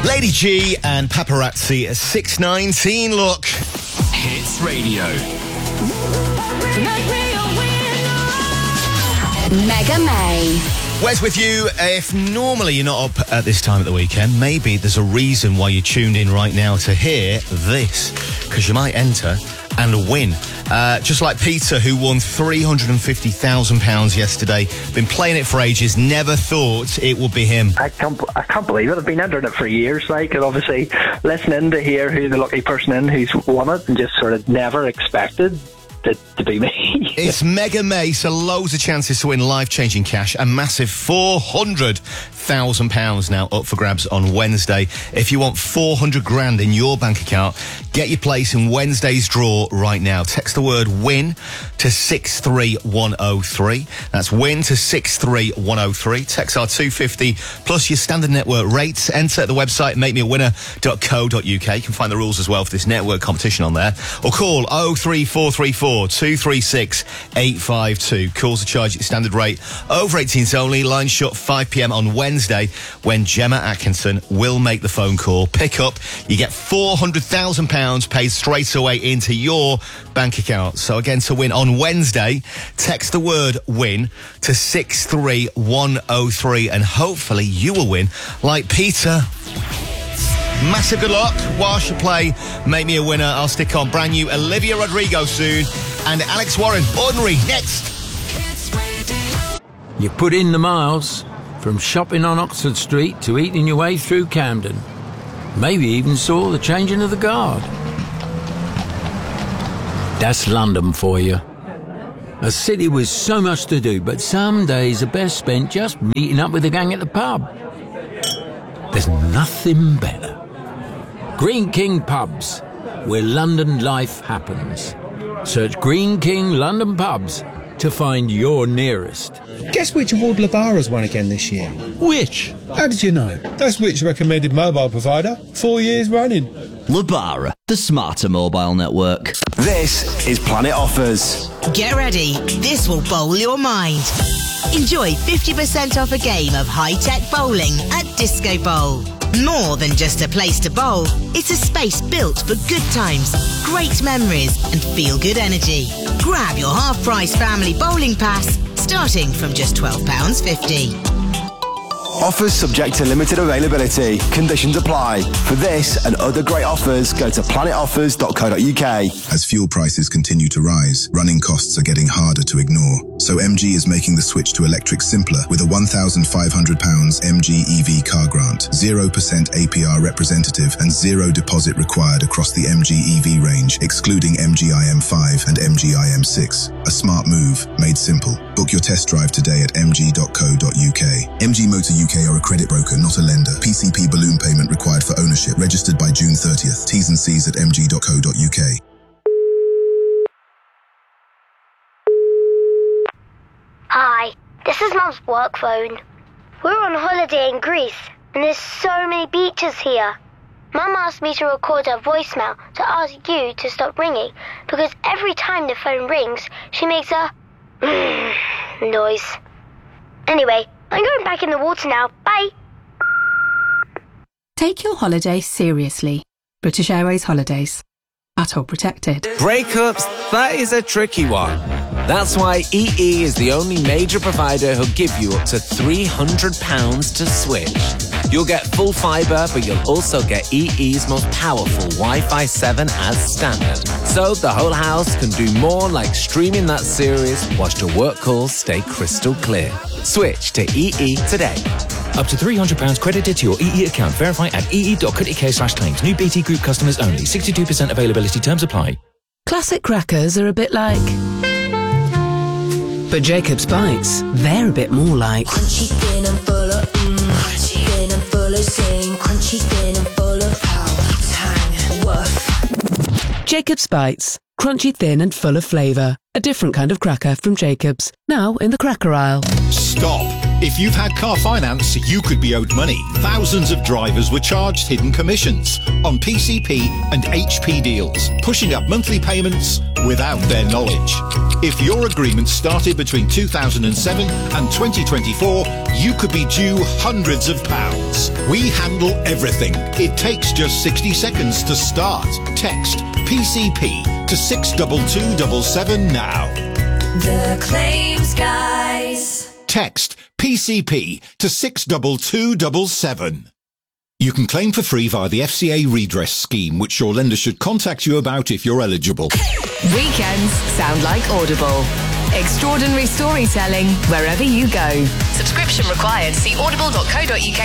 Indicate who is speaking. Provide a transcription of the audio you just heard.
Speaker 1: Lady G and Paparazzi at 6:19. Look.
Speaker 2: Hits Radio.
Speaker 3: Mega May.
Speaker 1: Wes with you. If normally you're not up at this time of the weekend, maybe there's a reason why you tuned in right now to hear this, because you might enter and win. Just like Peter, who won £350,000 yesterday. Been playing it for ages, never thought it would be him.
Speaker 4: I can't believe it. I've been entering it for years, and obviously listening to hear who the lucky person in who's won it, and just sort of never expected to be me.
Speaker 1: It's Mega May, so loads of chances to win life-changing cash. A massive £400,000 now up for grabs on Wednesday. If you want 400 grand in your bank account, get your place in Wednesday's draw right now. Text the word WIN to 63103. That's WIN to 63103. Text our 250 plus your standard network rates. Enter at the website makemeawinner.co.uk. You can find the rules as well for this network competition on there. Or call 03434 236 852. Calls are charged at standard rate. Over 18s only. Line shut 5 p.m. on Wednesday when Gemma Atkinson will make the phone call. Pick up. You get £400,000 paid straight away into your bank account. So again, to win on Wednesday, text the word WIN to 63103 and hopefully you will win like Peter. Massive good luck. Whilst you play Make Me a Winner, I'll stick on brand new Olivia Rodrigo soon and Alex Warren, Ordinary, next.
Speaker 5: You put in the miles, from shopping on Oxford Street to eating your way through Camden. Maybe even saw the changing of the guard. That's London for you. A city with so much to do, but some days are best spent just meeting up with the gang at the pub. There's nothing better. Green King Pubs, where London life happens. Search Green King London Pubs to find your nearest.
Speaker 6: Guess which award Lavara's won again this year?
Speaker 7: Which?
Speaker 6: How did you know? That's which recommended mobile provider 4 years running.
Speaker 7: Lavara, the smarter mobile network.
Speaker 2: This is Planet Offers.
Speaker 8: Get ready, this will bowl your mind. Enjoy 50% off a game of high-tech bowling at Disco Bowl. More than just a place to bowl, it's a space built for good times, great memories and feel-good energy. Grab your half-price family bowling pass starting from just £12.50.
Speaker 2: Offers subject to limited availability. Conditions apply. For this and other great offers, go to planetoffers.co.uk.
Speaker 9: As fuel prices continue to rise, running costs are getting harder to ignore. So MG is making the switch to electric simpler with a £1,500 MG EV car grant, 0% APR representative and zero deposit required across the MG EV range, excluding MG IM5 and MG IM6. A smart move, made simple. Book your test drive today at mg.co.uk. MG Motor UK are a credit broker, not a lender. PCP balloon payment required for ownership. Registered by June 30th. T's and C's at mg.co.uk.
Speaker 10: Hi, this is Mum's work phone. We're on holiday in Greece, and there's so many beaches here. Mum asked me to record her voicemail to ask you to stop ringing, because every time the phone rings, she makes a noise. Anyway, I'm going back in the water now. Bye.
Speaker 11: Take your holiday seriously. British Airways Holidays. At all protected.
Speaker 12: Breakups, that is a tricky one. That's why EE is the only major provider who'll give you up to £300 to switch. You'll get full fibre, but you'll also get EE's most powerful Wi-Fi 7 as standard. So the whole house can do more, like streaming that series whilst your work calls stay crystal clear. Switch to EE today.
Speaker 13: Up to £300 credited to your EE account. Verify at ee.co.uk/claims. New BT Group customers only. 62% availability terms apply.
Speaker 11: Classic crackers are a bit like... But Jacob's Bites, they're a bit more like...
Speaker 14: Crunchy, thin and full of crunchy, thin and full of zing. Crunchy, thin and full of power, tang, woof.
Speaker 11: Jacob's Bites, crunchy, thin and full of flavour.
Speaker 15: a different kind of cracker from Jacobs, now in the cracker aisle.
Speaker 16: Stop! If you've had car finance, you could be owed money. Thousands of drivers were charged hidden commissions on PCP and HP deals, pushing up monthly payments without their knowledge. If your agreement started between 2007 and 2024, you could be due hundreds of pounds. We handle everything. It takes just 60 seconds to start. Text PCP to 62277 now.
Speaker 14: The Claims Guys.
Speaker 16: Text PCP to 62277. You can claim for free via the FCA redress scheme, which your lender should contact you about if you're eligible.
Speaker 17: Weekends sound like Audible. Extraordinary storytelling wherever you go. Subscription required. See audible.co.uk